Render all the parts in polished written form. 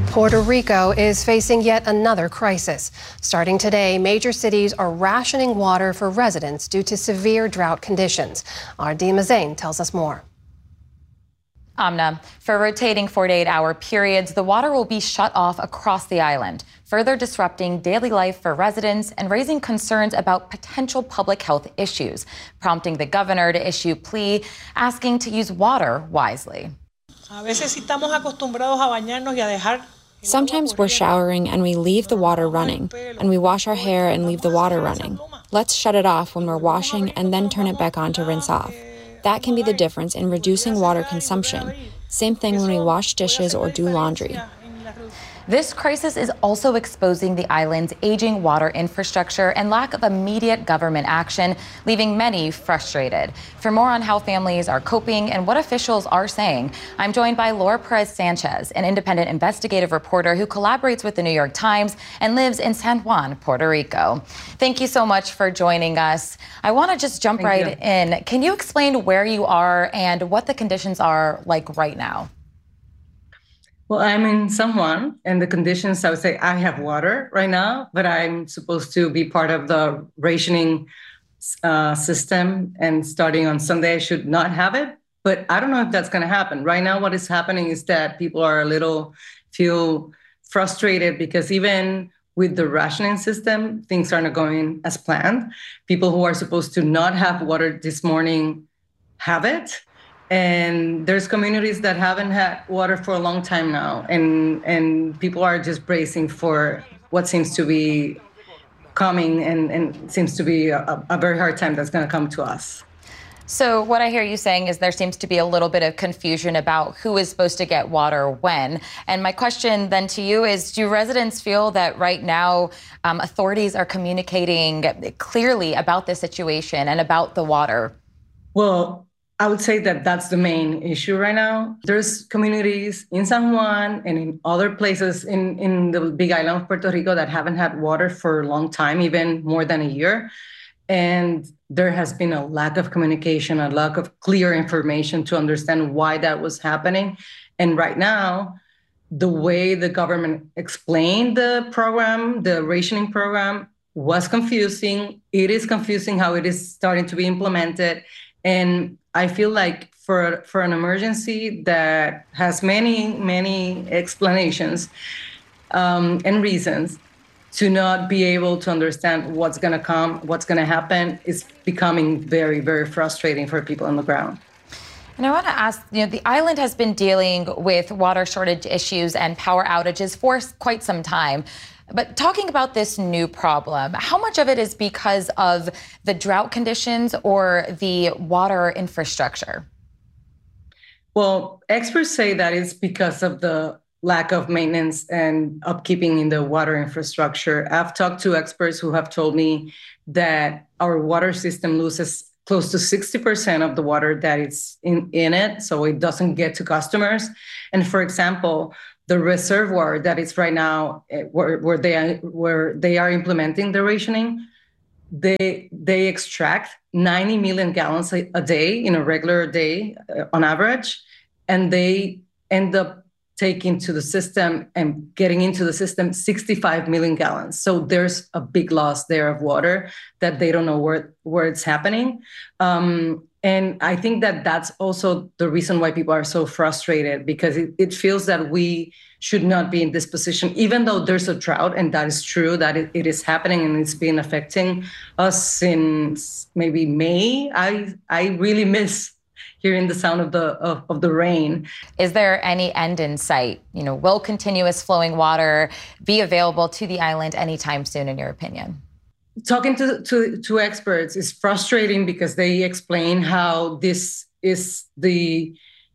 Puerto Rico is facing yet another crisis. Starting today, major cities are rationing water for residents due to severe drought conditions. Our Dima Zain tells us more. Amna, for rotating 48-hour periods, the water will be shut off across the island, further disrupting daily life for residents and raising concerns about potential public health issues, prompting the governor to issue a plea asking to use water wisely. Sometimes we're showering and we leave the water running, and we wash our hair and leave the water running. Let's shut it off when we're washing and then turn it back on to rinse off. That can be the difference in reducing water consumption. Same thing when we wash dishes or do laundry. This crisis is also exposing the island's aging water infrastructure and lack of immediate government action, leaving many frustrated. For more on how families are coping and what officials are saying, I'm joined by Laura Perez Sanchez, an independent investigative reporter who collaborates with the New York Times and lives in San Juan, Puerto Rico. Thank you so much for joining us. I want to just jump right in. Can you explain where you are and what the conditions are like right now? Well, I'm in San Juan, and the conditions, I would say I have water right now, but I'm supposed to be part of the rationing system, and starting on Sunday, I should not have it. But I don't know if that's going to happen. Right now, what is happening is that people are feel frustrated because even with the rationing system, things aren't going as planned. People who are supposed to not have water this morning have it. And there's communities that haven't had water for a long time now, and people are just bracing for what seems to be coming, and seems to be a very hard time that's going to come to us. So what I hear you saying is there seems to be a little bit of confusion about who is supposed to get water when. And my question then to you is, do residents feel that right now authorities are communicating clearly about the situation and about the water? Well, I would say that that's the main issue right now. There's communities in San Juan and in other places in the Big Island of Puerto Rico that haven't had water for a long time, even more than a year. And there has been a lack of communication, a lack of clear information to understand why that was happening. And right now, the way the government explained the program, the rationing program, was confusing. It is confusing how it is starting to be implemented. And I feel like for an emergency that has many explanations and reasons, to not be able to understand what's going to come, what's going to happen, is becoming very, very frustrating for people on the ground. And I want to ask, the island has been dealing with water shortage issues and power outages for quite some time. But talking about this new problem, how much of it is because of the drought conditions or the water infrastructure? Well, experts say that it's because of the lack of maintenance and upkeeping in the water infrastructure. I've talked to experts who have told me that our water system loses close to 60% of the water that is in it, so it doesn't get to customers. And for example, the reservoir that is right now where they are implementing the rationing, they extract 90 million gallons a day in a regular day on average, and they end up taking to the system and getting into the system 65 million gallons. So there's a big loss there of water that they don't know where it's happening. And I think that that's also the reason why people are so frustrated, because it feels that we should not be in this position, even though there's a drought, and that is true, that it is happening and it's been affecting us since maybe May. I really miss hearing the sound of the rain. Is there any end in sight? Will continuous flowing water be available to the island anytime soon, in your opinion? Talking to experts is frustrating because they explain how this is the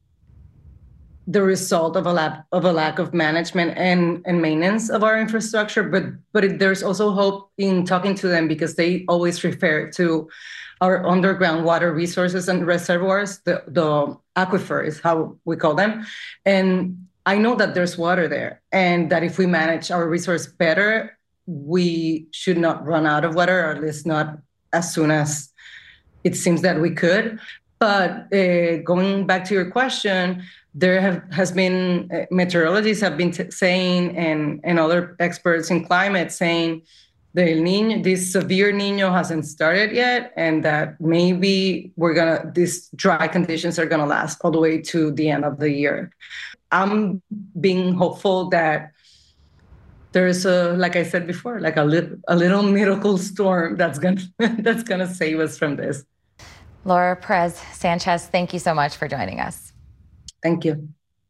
result of a lack of management and maintenance of our infrastructure. But there's also hope in talking to them, because they always refer to our underground water resources and reservoirs. The aquifer is how we call them. And I know that there's water there, and that if we manage our resource better, we should not run out of water, or at least not as soon as it seems that we could. But going back to your question, there has been meteorologists have been saying, and other experts in climate saying, this severe Niño hasn't started yet, and that maybe these dry conditions are gonna last all the way to the end of the year. I'm being hopeful that there's like I said before, like a little miracle storm that's gonna save us from this. Laura Perez Sanchez, thank you so much for joining us. Thank you.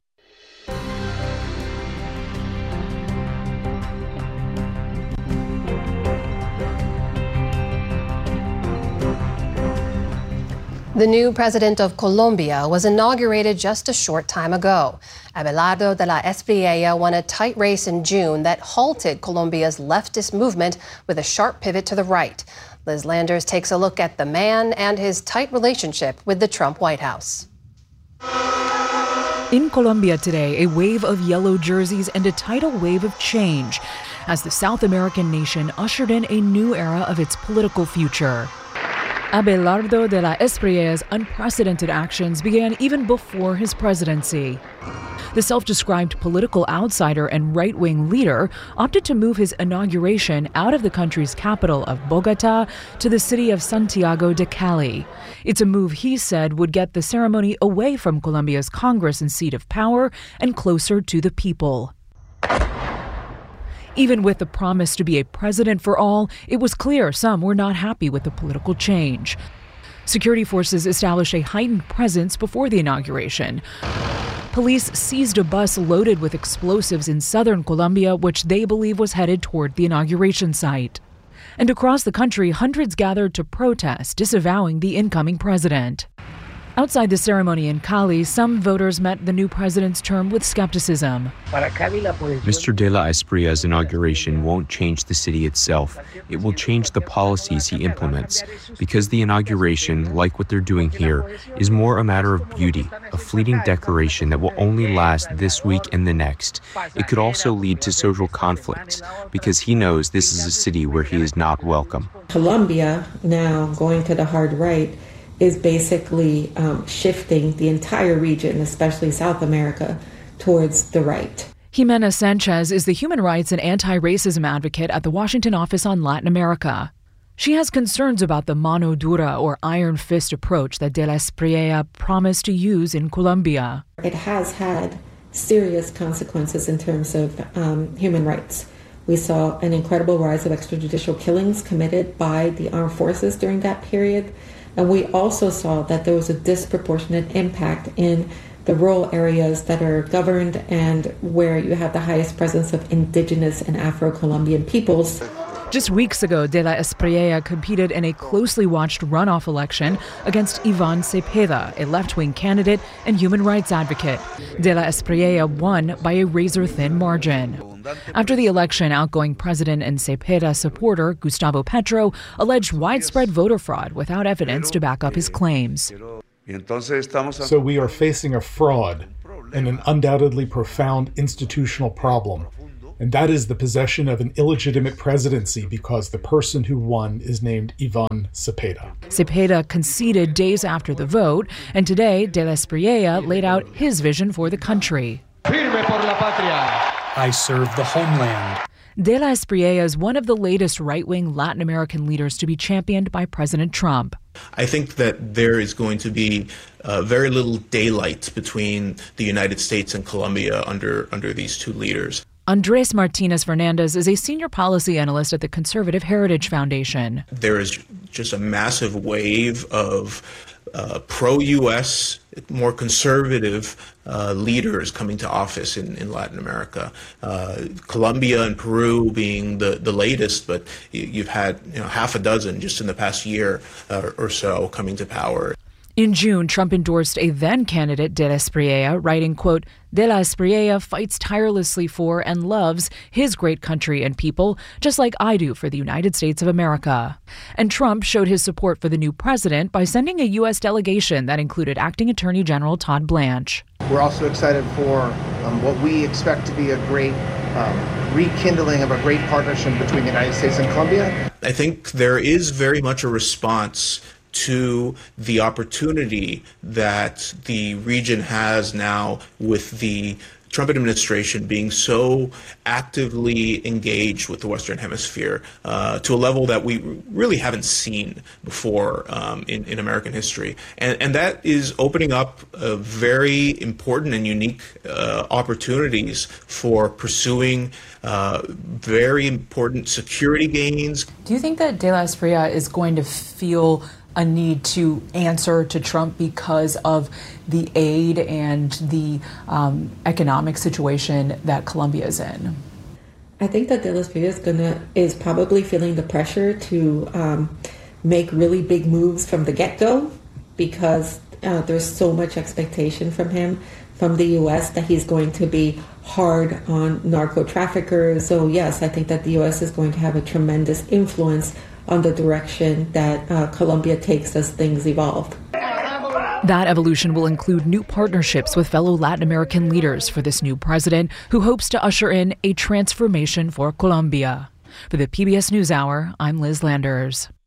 The new president of Colombia was inaugurated just a short time ago. Abelardo de la Espriella won a tight race in June that halted Colombia's leftist movement with a sharp pivot to the right. Liz Landers takes a look at the man and his tight relationship with the Trump White House. In Colombia today, a wave of yellow jerseys and a tidal wave of change as the South American nation ushered in a new era of its political future. Abelardo de la Espriella's unprecedented actions began even before his presidency. The self-described political outsider and right-wing leader opted to move his inauguration out of the country's capital of Bogota to the city of Santiago de Cali. It's a move he said would get the ceremony away from Colombia's Congress and seat of power and closer to the people. Even with the promise to be a president for all, it was clear some were not happy with the political change. Security forces established a heightened presence before the inauguration. Police seized a bus loaded with explosives in southern Colombia, which they believe was headed toward the inauguration site. And across the country, hundreds gathered to protest, disavowing the incoming president. Outside the ceremony in Cali, some voters met the new president's term with skepticism. Mr. de la Esprilla's inauguration won't change the city itself. It will change the policies he implements, because the inauguration, like what they're doing here, is more a matter of beauty, a fleeting decoration that will only last this week and the next. It could also lead to social conflicts, because he knows this is a city where he is not welcome. Colombia, now going to the hard right, is basically shifting the entire region, especially South America, towards the right. Jimena Sanchez is the human rights and anti-racism advocate at the Washington Office on Latin America. She has concerns about the mano dura or iron fist approach that de la Espriella promised to use in Colombia. It has had serious consequences in terms of human rights. We saw an incredible rise of extrajudicial killings committed by the armed forces during that period. And we also saw that there was a disproportionate impact in the rural areas that are governed and where you have the highest presence of indigenous and Afro-Colombian peoples. Just weeks ago, de la Espriella competed in a closely watched runoff election against Iván Cepeda, a left-wing candidate and human rights advocate. De la Espriella won by a razor-thin margin. After the election, outgoing president and Cepeda supporter Gustavo Petro alleged widespread voter fraud without evidence to back up his claims. So we are facing a fraud and an undoubtedly profound institutional problem. And that is the possession of an illegitimate presidency because the person who won is named Iván Cepeda. Cepeda conceded days after the vote, and today de la Espriella laid out his vision for the country. I serve the homeland. De la Espriella is one of the latest right-wing Latin American leaders to be championed by President Trump. I think that there is going to be very little daylight between the United States and Colombia under these two leaders. Andres Martinez Fernandez is a senior policy analyst at the Conservative Heritage Foundation. There is just a massive wave of pro-U.S., more conservative leaders coming to office in Latin America. Colombia and Peru being the latest, but you've had half a dozen just in the past year or so coming to power. In June, Trump endorsed a then-candidate, de la Espriella, writing, quote, "De la Espriella fights tirelessly for and loves his great country and people, just like I do for the United States of America." And Trump showed his support for the new president by sending a U.S. delegation that included Acting Attorney General Todd Blanche. We're also excited for what we expect to be a great rekindling of a great partnership between the United States and Colombia. I think there is very much a response to the opportunity that the region has now with the Trump administration being so actively engaged with the Western Hemisphere to a level that we really haven't seen before in American history. And that is opening up very important and unique opportunities for pursuing very important security gains. Do you think that De La Espriella is going to feel a need to answer to Trump because of the aid and the economic situation that Colombia is in? I think that De La Espriella is probably feeling the pressure to make really big moves from the get-go because there's so much expectation from him, from the U.S., that he's going to be hard on narco traffickers. So yes, I think that the U.S. is going to have a tremendous influence on the direction that Colombia takes as things evolve. That evolution will include new partnerships with fellow Latin American leaders for this new president, who hopes to usher in a transformation for Colombia. For the PBS NewsHour, I'm Liz Landers.